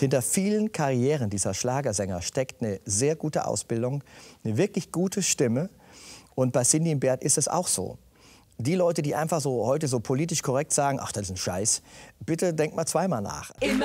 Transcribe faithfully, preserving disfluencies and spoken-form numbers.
hinter vielen Karrieren dieser Schlagersänger steckt eine sehr gute Ausbildung, eine wirklich gute Stimme. Und bei Cindy und Bert ist es auch so. Die Leute, die einfach so heute so politisch korrekt sagen, ach, das ist ein Scheiß, bitte denkt mal zweimal nach.